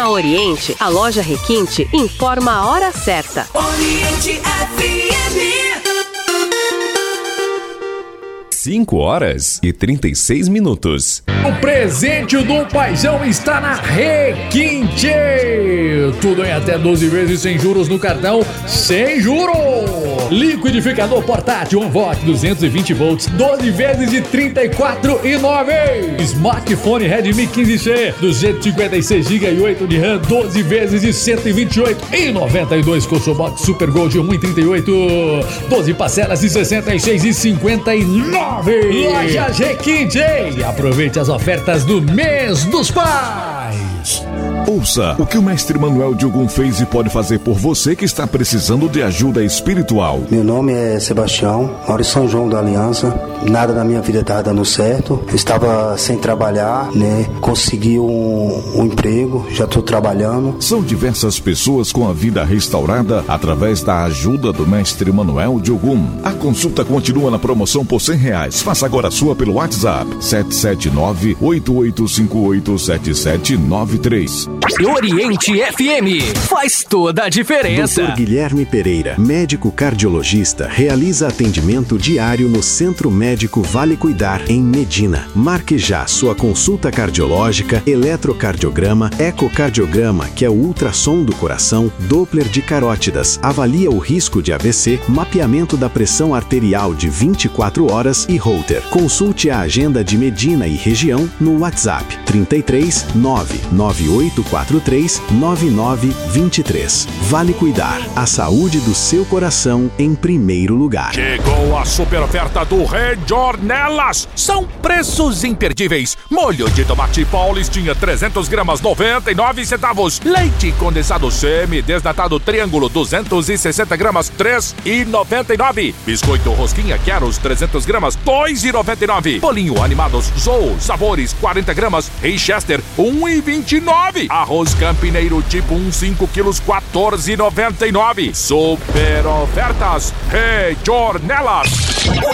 Na Oriente, a loja Requinte informa a hora certa. Oriente FM. 5h36. O presente do paizão está na Requinte. Tudo em até 12 vezes sem juros no cartão, sem juros. Liquidificador portátil OnVolt 220 volts, 12 vezes de R$ 34,9. Smartphone Redmi 15C, 256 GB e 8 de RAM, 12 vezes de R$ 128,92. Coçobox Super Gold 1,38, 12 parcelas de R$ 66,59. Lojas Requinte. Aproveite as ofertas do mês dos pais. Ouça o que o mestre Manuel Diogum fez e pode fazer por você que está precisando de ajuda espiritual. Meu nome é Sebastião, moro em São João da Aliança. Nada na minha vida estava dando certo. Eu estava sem trabalhar, né? Consegui um emprego, já estou trabalhando. São diversas pessoas com a vida restaurada através da ajuda do mestre Manuel Diogum. A consulta continua na promoção por R$100. Faça agora a sua pelo WhatsApp 779-8858-7793. Oriente FM faz toda a diferença. Dr. Guilherme Pereira, médico cardiologista, realiza atendimento diário no Centro Médico Vale Cuidar, em Medina. Marque já sua consulta cardiológica, eletrocardiograma, ecocardiograma, que é o ultrassom do coração, Doppler de carótidas, avalia o risco de AVC, mapeamento da pressão arterial de 24 horas e Holter. Consulte a agenda de Medina e região no WhatsApp 33 99843 9923. Vale Cuidar, a saúde do seu coração em primeiro lugar. Chegou a super oferta do Redornelas. São preços imperdíveis. Molho de tomate Paulistinha 300 gramas 99 centavos. Leite condensado semi-desnatado Triângulo 260 gramas 3,99. Biscoito Rosquinha Queros 300 gramas 2,99. Bolinho Animados Zou Sabores 40 gramas Richester 1,29. Arroz Campineiro tipo 1 5 quilos 14,99. Super ofertas Redornelas.